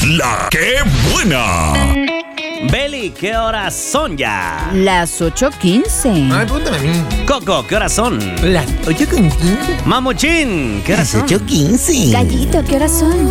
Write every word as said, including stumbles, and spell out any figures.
La que buena. Beli, ¿qué horas son ya? Las ocho quince. Ay, pregúntame a mí. Coco, ¿qué horas son? Las ocho con quince. Mamuchín, ¿qué horas son? quince. Gallito, ¿qué horas son?